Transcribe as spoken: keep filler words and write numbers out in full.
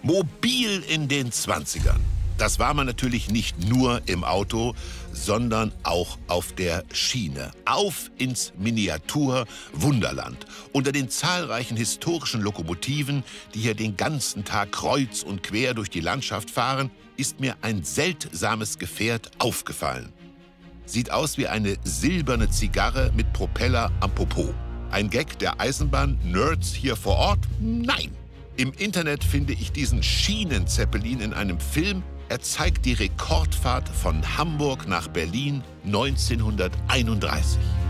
Mobil in den Zwanzigern. Das war man natürlich nicht nur im Auto, sondern auch auf der Schiene. Auf ins Miniatur-Wunderland. Unter den zahlreichen historischen Lokomotiven, die hier den ganzen Tag kreuz und quer durch die Landschaft fahren, ist mir ein seltsames Gefährt aufgefallen. Sieht aus wie eine silberne Zigarre mit Propeller am Popo. Ein Gag der Eisenbahn-Nerds hier vor Ort? Nein! Im Internet finde ich diesen Schienenzeppelin in einem Film. Er zeigt die Rekordfahrt von Hamburg nach Berlin neunzehnhunderteinunddreißig.